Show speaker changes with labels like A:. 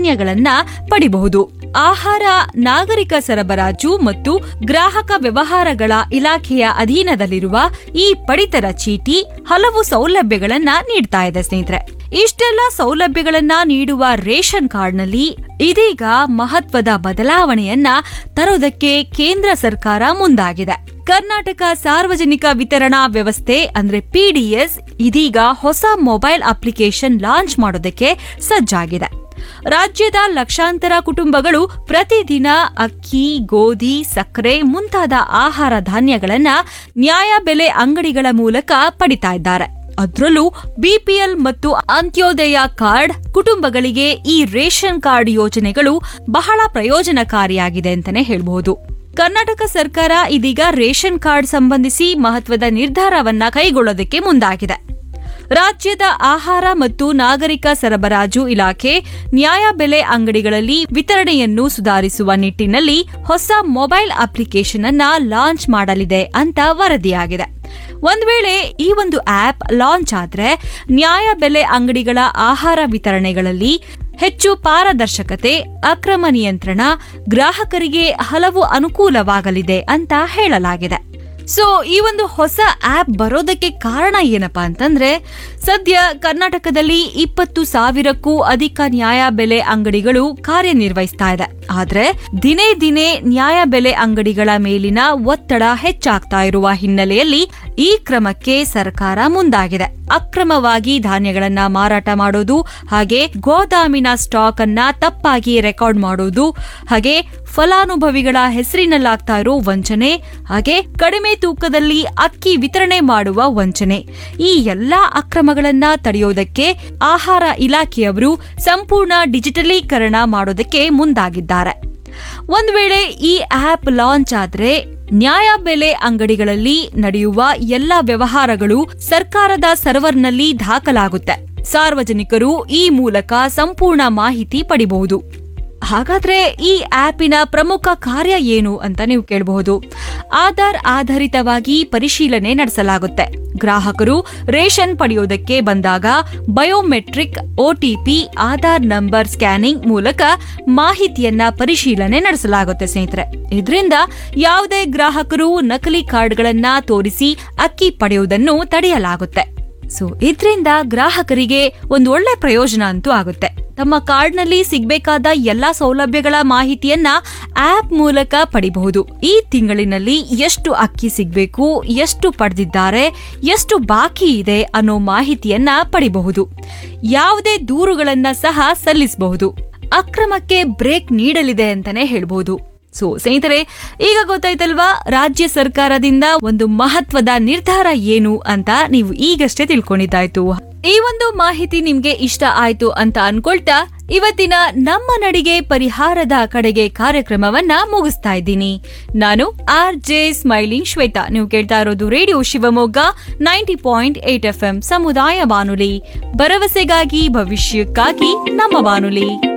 A: ಧಾನ್ಯಗಳನ್ನ ಪಡಿಬಹುದು. ಆಹಾರ, ನಾಗರಿಕ ಸರಬರಾಜು ಮತ್ತು ಗ್ರಾಹಕ ವ್ಯವಹಾರಗಳ ಇಲಾಖೆಯ ಅಧೀನದಲ್ಲಿರುವ ಈ ಪಡಿತರ ಚೀಟಿ ಹಲವು ಸೌಲಭ್ಯಗಳನ್ನ ನೀಡ್ತಾ ಇದೆ ಸ್ನೇಹಿತರೆ. ಇಷ್ಟೆಲ್ಲ ಸೌಲಭ್ಯಗಳನ್ನ ನೀಡುವ ರೇಷನ್ ಕಾರ್ಡ್ನಲ್ಲಿ ಇದೀಗ ಮಹತ್ವದ ಬದಲಾವಣೆಯನ್ನ ತರೋದಕ್ಕೆ ಕೇಂದ್ರ ಸರ್ಕಾರ ಮುಂದಾಗಿದೆ. ಕರ್ನಾಟಕ ಸಾರ್ವಜನಿಕ ವಿತರಣಾ ವ್ಯವಸ್ಥೆ ಅಂದ್ರೆ PDS ಇದೀಗ ಹೊಸ ಮೊಬೈಲ್ ಅಪ್ಲಿಕೇಶನ್ ಲಾಂಚ್ ಮಾಡೋದಕ್ಕೆ ಸಜ್ಜಾಗಿದೆ. ರಾಜ್ಯದ ಲಕ್ಷಾಂತರ ಕುಟುಂಬಗಳು ಪ್ರತಿದಿನ ಅಕ್ಕಿ, ಗೋಧಿ, ಸಕ್ಕರೆ ಮುಂತಾದ ಆಹಾರ ಧಾನ್ಯಗಳನ್ನ ನ್ಯಾಯಬೆಲೆ ಅಂಗಡಿಗಳ ಮೂಲಕ ಪಡಿತಾ ಇದ್ದಾರೆ. ಅದರಲ್ಲೂ BPL ಮತ್ತು ಅಂತ್ಯೋದಯ ಕಾರ್ಡ್ ಕುಟುಂಬಗಳಿಗೆ ಈ ರೇಷನ್ ಕಾರ್ಡ್ ಯೋಜನೆಗಳು ಬಹಳ ಪ್ರಯೋಜನಕಾರಿಯಾಗಿದೆ ಅಂತಾನೆ ಹೇಳಬಹುದು. ಕರ್ನಾಟಕ ಸರ್ಕಾರ ಇದೀಗ ರೇಷನ್ ಕಾರ್ಡ್ ಸಂಬಂಧಿಸಿ ಮಹತ್ವದ ನಿರ್ಧಾರವನ್ನ ಕೈಗೊಳ್ಳೋದಕ್ಕೆ ಮುಂದಾಗಿದೆ. ರಾಜ್ಯದ ಆಹಾರ ಮತ್ತು ನಾಗರಿಕ ಸರಬರಾಜು ಇಲಾಖೆ ನ್ಯಾಯಬೆಲೆ ಅಂಗಡಿಗಳಲ್ಲಿ ವಿತರಣೆಯನ್ನು ಸುಧಾರಿಸುವ ನಿಟ್ಟಿನಲ್ಲಿ ಹೊಸ ಮೊಬೈಲ್ ಅಪ್ಲಿಕೇಶನ್ ಅನ್ನ ಲಾಂಚ್ ಮಾಡಲಿದೆ ಅಂತ ವರದಿಯಾಗಿದೆ. ಒಂದ್ ವೇಳೆ ಈ ಒಂದು ಆಪ್ ಲಾಂಚ್ ಆದ್ರೆ ನ್ಯಾಯಬೆಲೆ ಅಂಗಡಿಗಳ ಆಹಾರ ವಿತರಣೆಗಳಲ್ಲಿ ಹೆಚ್ಚು ಪಾರದರ್ಶಕತೆ, ಅಕ್ರಮ ನಿಯಂತ್ರಣ, ಗ್ರಾಹಕರಿಗೆ ಹಲವು ಅನುಕೂಲವಾಗಲಿದೆ ಅಂತ ಹೇಳಲಾಗಿದೆ. ಸೊ ಈ ಒಂದು ಹೊಸ ಆಪ್ ಬರೋದಕ್ಕೆ ಕಾರಣ ಏನಪ್ಪಾ ಅಂತಂದ್ರೆ, ಸದ್ಯ ಕರ್ನಾಟಕದಲ್ಲಿ 20,000ಕ್ಕೂ ಅಧಿಕ ನ್ಯಾಯಬೆಲೆ ಅಂಗಡಿಗಳು ಕಾರ್ಯನಿರ್ವಹಿಸ್ತಾ ಇದೆ. ಆದ್ರೆ ದಿನೇ ದಿನೇ ನ್ಯಾಯಬೆಲೆ ಅಂಗಡಿಗಳ ಮೇಲಿನ ಒತ್ತಡ ಹೆಚ್ಚಾಗ್ತಾ ಇರುವ ಹಿನ್ನೆಲೆಯಲ್ಲಿ ಈ ಕ್ರಮಕ್ಕೆ ಸರ್ಕಾರ ಮುಂದಾಗಿದೆ. ಅಕ್ರಮವಾಗಿ ಧಾನ್ಯಗಳನ್ನ ಮಾರಾಟ ಮಾಡೋದು, ಹಾಗೆ ಗೋದಾಮಿನ ಸ್ಟಾಕ್ ಅನ್ನ ತಪ್ಪಾಗಿ ರೆಕಾರ್ಡ್ ಮಾಡೋದು, ಹಾಗೆ ಫಲಾನುಭವಿಗಳ ಹೆಸರಿನಲ್ಲಾಗ್ತಾ ಇರೋ ವಂಚನೆ, ಹಾಗೆ ಕಡಿಮೆ ತೂಕದಲ್ಲಿ ಅಕ್ಕಿ ವಿತರಣೆ ಮಾಡುವ ವಂಚನೆ, ಈ ಎಲ್ಲಾ ಅಕ್ರಮಗಳನ್ನ ತಡೆಯೋದಕ್ಕೆ ಆಹಾರ ಇಲಾಖೆಯವರು ಸಂಪೂರ್ಣ ಡಿಜಿಟಲೀಕರಣ ಮಾಡೋದಕ್ಕೆ ಮುಂದಾಗಿದ್ದಾರೆ. ಒಂದ್ ವೇಳೆ ಈ ಆಪ್ ಲಾಂಚ್ ಆದ್ರೆ ನ್ಯಾಯಬೆಲೆ ಅಂಗಡಿಗಳಲ್ಲಿ ನಡೆಯುವ ಎಲ್ಲ ವ್ಯವಹಾರಗಳು ಸರ್ಕಾರದ ಸರ್ವರ್ನಲ್ಲಿ ದಾಖಲಾಗುತ್ತೆ. ಸಾರ್ವಜನಿಕರು ಈ ಮೂಲಕ ಸಂಪೂರ್ಣ ಮಾಹಿತಿ ಪಡಿಬಹುದು. ಹಾಗಾದ್ರೆ ಈ ಆಪಿನ ಪ್ರಮುಖ ಕಾರ್ಯ ಏನು ಅಂತ ನೀವು ಕೇಳಬಹುದು. ಆಧಾರ್ ಆಧಾರಿತವಾಗಿ ಪರಿಶೀಲನೆ ನಡೆಸಲಾಗುತ್ತೆ. ಗ್ರಾಹಕರು ರೇಷನ್ ಪಡೆಯೋದಕ್ಕೆ ಬಂದಾಗ biometric, OTP, Aadhaar number scanning ಮೂಲಕ ಮಾಹಿತಿಯನ್ನ ಪರಿಶೀಲನೆ ನಡೆಸಲಾಗುತ್ತೆ ಸ್ನೇಹಿತರೆ. ಇದರಿಂದ ಯಾವುದೇ ಗ್ರಾಹಕರು ನಕಲಿ ಕಾರ್ಡ್ಗಳನ್ನ ತೋರಿಸಿ ಅಕ್ಕಿ ಪಡೆಯುವುದನ್ನು ತಡೆಯಲಾಗುತ್ತೆ. ಸೊ ಇದರಿಂದ ಗ್ರಾಹಕರಿಗೆ ಒಂದು ಒಳ್ಳೆ ಪ್ರಯೋಜನ ಅಂತೂ ಆಗುತ್ತೆ. ತಮ್ಮ ಕಾರ್ಡ್ನಲ್ಲಿ ಸಿಗಬೇಕಾದ ಎಲ್ಲಾ ಸೌಲಭ್ಯಗಳ ಮಾಹಿತಿಯನ್ನ ಆಪ್ ಮೂಲಕ ಪಡಿಬಹುದು. ಈ ತಿಂಗಳಿನಲ್ಲಿ ಎಷ್ಟು ಅಕ್ಕಿ ಸಿಗಬೇಕು, ಎಷ್ಟು ಪಡೆದಿದ್ದಾರೆ, ಎಷ್ಟು ಬಾಕಿ ಇದೆ ಅನ್ನೋ ಮಾಹಿತಿಯನ್ನ ಪಡಿಬಹುದು. ಯಾವುದೇ ದೂರುಗಳನ್ನ ಸಹ ಸಲ್ಲಿಸಬಹುದು. ಅಕ್ರಮಕ್ಕೆ ಬ್ರೇಕ್ ನೀಡಲಿದೆ ಅಂತಾನೆ ಹೇಳಬಹುದು. ಸೊ ಸ್ನೇಹಿತರೆ, ಈಗ ಗೊತ್ತಾಯ್ತಲ್ವಾ ರಾಜ್ಯ ಸರ್ಕಾರದಿಂದ ಒಂದು ಮಹತ್ವದ ನಿರ್ಧಾರ ಏನು ಅಂತ ನೀವು ಈಗಷ್ಟೇ ತಿಳ್ಕೊಂಡಿದ್ದಾಯ್ತು. ಈ ಒಂದು ಮಾಹಿತಿ ನಿಮ್ಗೆ ಇಷ್ಟ ಆಯ್ತು ಅಂತ ಅನ್ಕೊಳ್ತಾ ಇವತ್ತಿನ ನಮ್ಮ ನಡಿಗೆ ಪರಿಹಾರದ ಕಡೆಗೆ ಕಾರ್ಯಕ್ರಮವನ್ನ ಮುಗಿಸ್ತಾ ಇದ್ದೀನಿ. ನಾನು RJ ಸ್ಮೈಲಿಂಗ್ ಶ್ವೇತಾ. ನೀವು ಕೇಳ್ತಾ ಇರೋದು ರೇಡಿಯೋ ಶಿವಮೊಗ್ಗ 90.8 FM ಸಮುದಾಯ ಬಾನುಲಿ, ಭರವಸೆಗಾಗಿ ಭವಿಷ್ಯಕ್ಕಾಗಿ ನಮ್ಮ ಬಾನುಲಿ.